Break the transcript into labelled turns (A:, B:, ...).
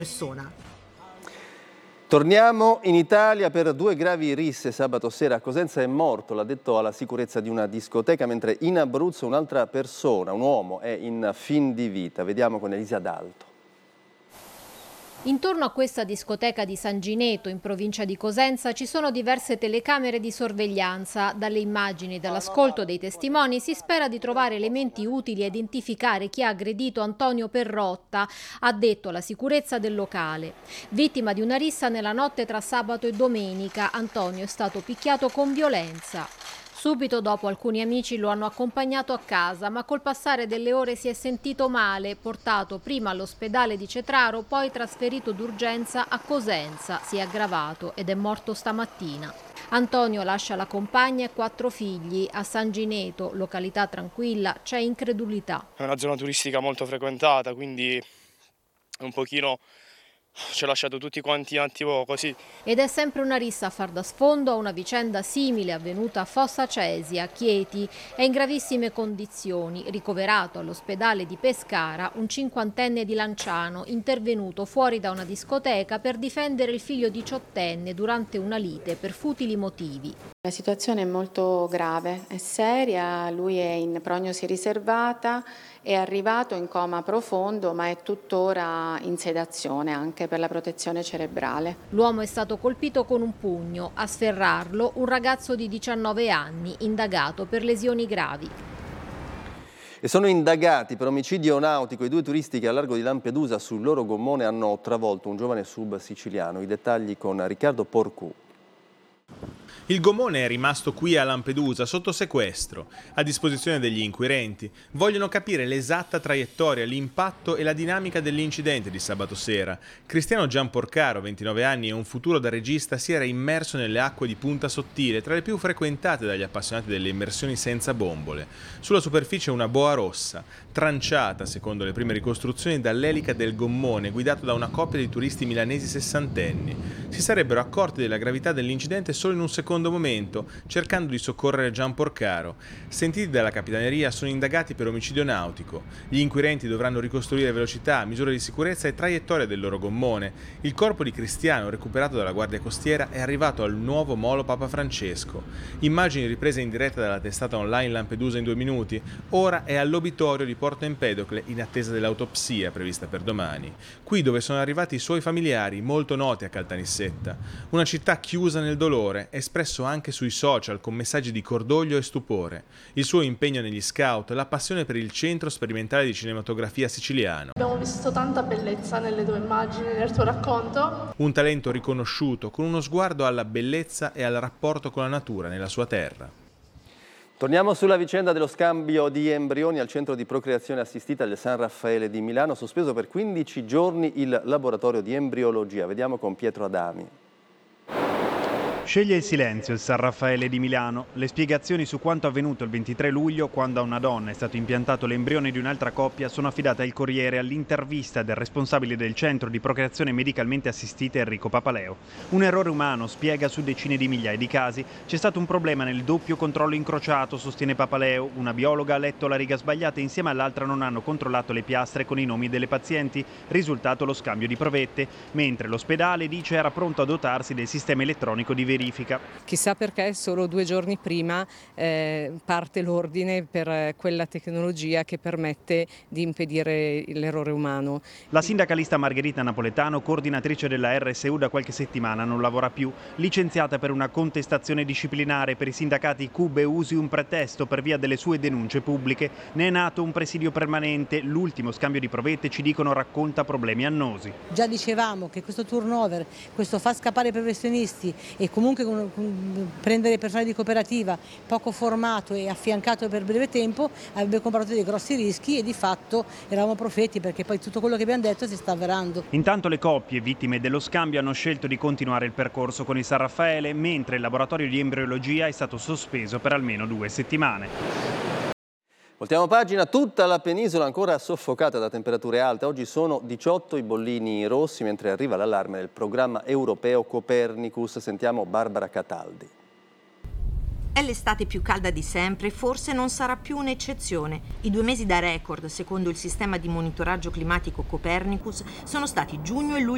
A: persona.
B: Torniamo in Italia per 2 gravi risse. Sabato sera a Cosenza è morto l'addetto alla sicurezza di una discoteca, mentre in Abruzzo un'altra persona, un uomo, è in fin di vita. Vediamo con Elisa D'Alto.
C: Intorno a questa discoteca di San Gineto, in provincia di Cosenza, ci sono diverse telecamere di sorveglianza. Dalle immagini e dall'ascolto dei testimoni si spera di trovare elementi utili a identificare chi ha aggredito Antonio Perrotta, addetto alla sicurezza del locale. Vittima di una rissa nella notte tra sabato e domenica, Antonio è stato picchiato con violenza. Subito dopo alcuni amici lo hanno accompagnato a casa, ma col passare delle ore si è sentito male, portato prima all'ospedale di Cetraro, poi trasferito d'urgenza a Cosenza. Si è aggravato ed è morto stamattina. Antonio lascia la compagna e 4 figli. A San Gineto, località tranquilla, c'è incredulità.
D: È una zona turistica molto frequentata, quindi un pochino ci ha lasciato tutti quanti un attimo così.
C: Ed è sempre una rissa a far da sfondo a una vicenda simile avvenuta a Fossa Cesia. Chieti è in gravissime condizioni, ricoverato all'ospedale di Pescara un 50enne di Lanciano, intervenuto fuori da una discoteca per difendere il figlio 18enne durante una lite per futili motivi.
E: La situazione è molto grave, è seria, lui è in prognosi riservata, è arrivato in coma profondo ma è tuttora in sedazione anche per la protezione cerebrale.
C: L'uomo è stato colpito con un pugno, a sferrarlo un ragazzo di 19 anni, indagato per lesioni gravi.
B: E sono indagati per omicidio nautico i 2 turisti che a largo di Lampedusa sul loro gommone hanno travolto un giovane sub siciliano. I dettagli con Riccardo Porcu.
F: Il gommone è rimasto qui a Lampedusa sotto sequestro, a disposizione degli inquirenti. Vogliono capire l'esatta traiettoria, l'impatto e la dinamica dell'incidente di sabato sera. Cristiano Gianporcaro, 29 anni e un futuro da regista, si era immerso nelle acque di Punta Sottile, tra le più frequentate dagli appassionati delle immersioni senza bombole. Sulla superficie una boa rossa, tranciata, secondo le prime ricostruzioni, dall'elica del gommone, guidato da una coppia di turisti milanesi sessantenni. Si sarebbero accorti della gravità dell'incidente solo in un secondo momento, cercando di soccorrere Gianporcaro. Sentiti dalla capitaneria, sono indagati per omicidio nautico. Gli inquirenti dovranno ricostruire velocità, misure di sicurezza e traiettoria del loro gommone. Il corpo di Cristiano, recuperato dalla Guardia Costiera, è arrivato al nuovo molo Papa Francesco. Immagini riprese in diretta dalla testata online Lampedusa in 2 minuti. Ora è all'obitorio di Porto Empedocle in attesa dell'autopsia prevista per domani. Qui dove sono arrivati i suoi familiari, molto noti a Caltanissetta. Una città chiusa nel dolore, espresso anche sui social con messaggi di cordoglio e stupore. Il suo impegno negli scout, la passione per il Centro Sperimentale di Cinematografia Siciliano.
G: Abbiamo visto tanta bellezza nelle tue immagini, nel tuo racconto.
F: Un talento riconosciuto, con uno sguardo alla bellezza e al rapporto con la natura nella sua terra.
B: Torniamo sulla vicenda dello scambio di embrioni al centro di procreazione assistita del San Raffaele di Milano, sospeso per 15 giorni il laboratorio di embriologia. Vediamo con Pietro Adami.
H: Sceglie il silenzio il San Raffaele di Milano. Le spiegazioni su quanto avvenuto il 23 luglio, quando a una donna è stato impiantato l'embrione di un'altra coppia, sono affidate al Corriere all'intervista del responsabile del centro di procreazione medicalmente assistita Enrico Papaleo. Un errore umano, spiega, su decine di migliaia di casi. C'è stato un problema nel doppio controllo incrociato, sostiene Papaleo. Una biologa ha letto la riga sbagliata e insieme all'altra non hanno controllato le piastre con i nomi delle pazienti. Risultato lo scambio di provette, mentre l'ospedale dice era pronto a dotarsi del sistema elettronico di verifica.
I: Chissà perché solo 2 giorni prima parte l'ordine per quella tecnologia che permette di impedire l'errore umano.
H: La sindacalista Margherita Napoletano, coordinatrice della RSU da qualche settimana, non lavora più. Licenziata per una contestazione disciplinare per i sindacati Cube usi un pretesto per via delle sue denunce pubbliche. Ne è nato un presidio permanente. L'ultimo scambio di provette, ci dicono, racconta problemi annosi.
A: Già dicevamo che questo turnover, questo far scappare i professionisti e comunque prendere personale di cooperativa poco formato e affiancato per breve tempo avrebbe comportato dei grossi rischi e di fatto eravamo profeti, perché poi tutto quello che abbiamo detto si sta avverando.
H: Intanto le coppie vittime dello scambio hanno scelto di continuare il percorso con il San Raffaele, mentre il laboratorio di embriologia è stato sospeso per almeno 2 settimane.
B: Voltiamo pagina, tutta la penisola ancora soffocata da temperature alte. Oggi sono 18 i bollini rossi, mentre arriva l'allarme del programma europeo Copernicus. Sentiamo Barbara Cataldi.
J: È l'estate più calda di sempre, forse non sarà più un'eccezione. I 2 mesi da record, secondo il sistema di monitoraggio climatico Copernicus, sono stati giugno e luglio